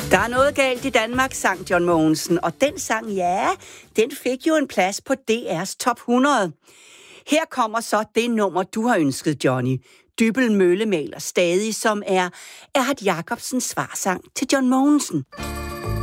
Der er noget galt i Danmark, sang John Mogensen, og den sang, ja, den fik jo en plads på DR's top 100. Her kommer så det nummer, du har ønsket, Johnny. Dybbøl Mølle maler stadig, som er Erhard Jacobsens svarsang til John Mogensen.